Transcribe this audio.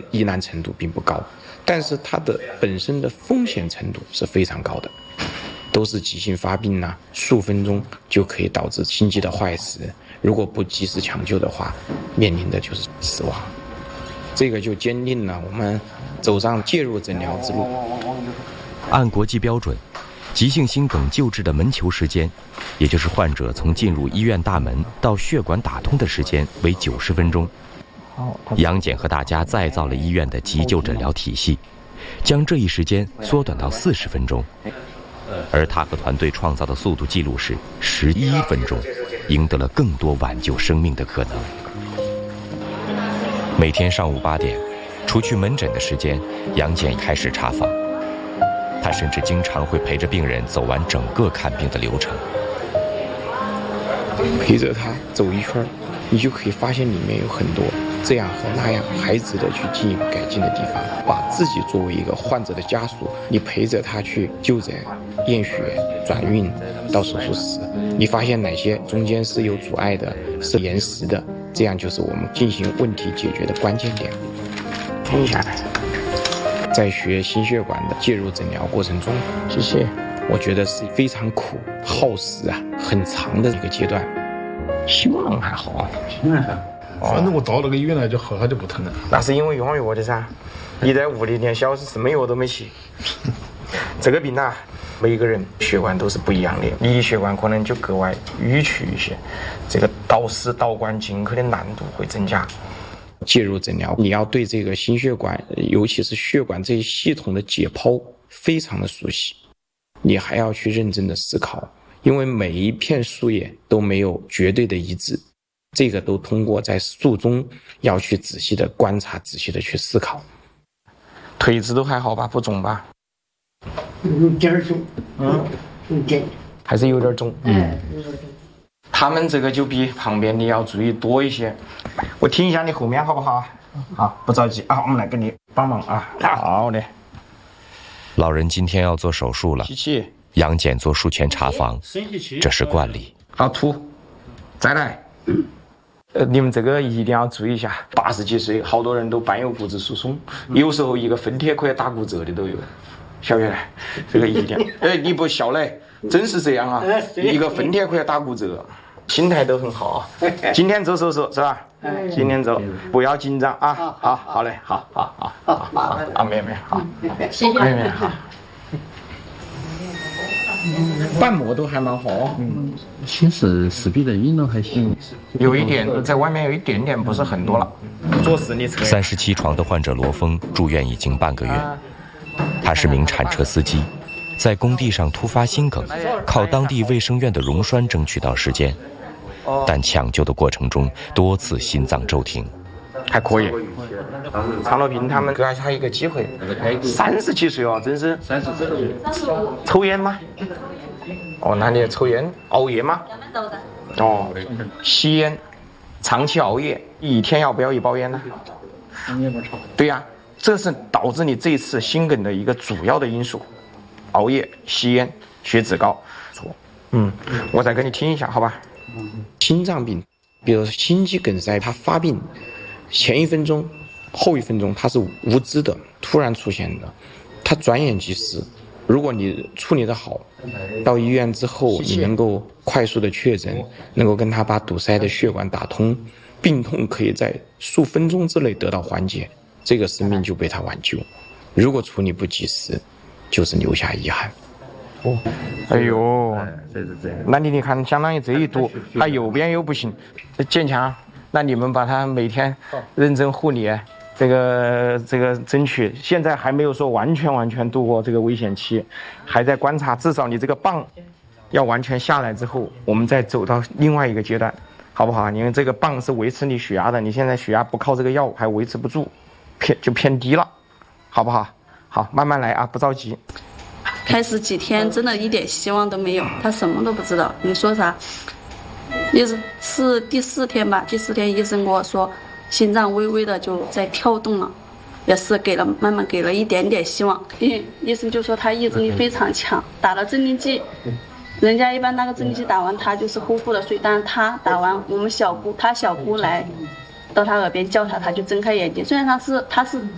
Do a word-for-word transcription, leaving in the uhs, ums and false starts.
疑难程度并不高，但是它的本身的风险程度是非常高的，都是急性发病啊，数分钟就可以导致心肌的坏死，如果不及时抢救的话，面临的就是死亡。这个就坚定了我们走上介入诊疗之路。 按国际标准，急性心梗救治的门球时间，也就是患者从进入医院大门到血管打通的时间为九十分钟。杨戬和大家再造了医院的急救诊疗体系，将这一时间缩短到四十分钟。而他和团队创造的速度记录是十一分钟，赢得了更多挽救生命的可能。每天上午八点，除去门诊的时间，杨戬开始查房。他甚至经常会陪着病人走完整个看病的流程。 陪着他走一圈，你就可以发现里面有很多这样和那样还值得去进一步改进的地方。把自己作为一个患者的家属，你陪着他去就诊、验血、转运到手术室，你发现哪些中间是有阻碍的，是延时的，这样就是我们进行问题解决的关键点。停下来。在学心血管的介入诊疗过程中，谢谢，我觉得是非常苦、耗时啊，很长的一个阶段。希望还好， 希望还好。反正我到那个医院来就好，它就不疼了。 那是因为用药的噻，你在屋里连小时什么药都没起。这个病啊，每个人血管都是不一样的，你的血管可能就格外迂曲一些，这个导丝导管进口的难度会增加。介入诊疗，你要对这个心血管，尤其是血管这一系统的解剖非常的熟悉，你还要去认真的思考，因为每一片树叶都没有绝对的一致，这个都通过在术中要去仔细的观察，仔细的去思考。腿子都还好吧，不肿吧？ 有点肿，嗯，有点， 还是有点肿， 嗯，有点肿。 他们这个就比旁边的要注意多一些。我听一下你后面好不好？好，不着急啊，我们来给你帮忙啊。好的。 老人今天要做手术了，杨戬做术前查房，这是惯例。 好，吐，再来。呃，你们这个一定要注意一下，八十几岁，好多人都伴有骨质疏松，有时候一个分帖可以打骨折的都有。小月，这个一定，哎，你不笑嘞，真是这样啊，一个分帖可以打骨折。心态都很好，今天做手术是吧？今天做，不要紧张啊！好，好嘞，好好好好好啊，妹妹好， 谢谢妹妹好。瓣膜都还蛮好， 嗯，先是是比人运动还行， 有一点在外面有一点点，不是很多了。做实力车。 三十七床的患者罗峰住院已经半个月，他是名铲车司机，在工地上突发心梗，靠当地卫生院的溶栓争取到时间。但抢救的过程中多次心脏骤停， 还可以。常乐平他们给他一个机会，三十几岁哦，真是。三十几岁。抽烟吗？哦，那你抽烟熬夜吗？哦，吸烟，长期熬夜，一天要不要一包烟呢？对呀、啊，这是导致你这次心梗的一个主要的因素，熬夜、吸烟、血脂高。嗯，我再给你听一下，好吧？心脏病，比如心肌梗塞，它发病前一分钟、后一分钟它是无知的，突然出现的，它转眼即逝。如果你处理得好，到医院之后你能够快速的确诊，能够跟他把堵塞的血管打通，病痛可以在数分钟之内得到缓解，这个生命就被他挽救。如果处理不及时，就是留下遗憾。哦，哎呦， 对对对， 那你你看，相当于这一堵，他右边又不行，坚强，那你们把他每天认真护理，这个这个争取，现在还没有说完全完全度过这个危险期，还在观察，至少你这个棒要完全下来之后，我们再走到另外一个阶段，好不好？因为这个棒是维持你血压的，你现在血压不靠这个药还维持不住，偏就偏低了，好不好？好，慢慢来啊，不着急。 开始几天真的一点希望都没有，他什么都不知道。你说啥？也是是第四天吧，第四天医生跟我说心脏微微的就在跳动了，也是给了慢慢给了一点点希望。医医生就说他意志力非常强，打了镇定剂，人家一般那个镇定剂打完他就是呼呼的睡，但是他打完我们小姑他小姑来到他耳边叫他，他就睁开眼睛。虽然他是他是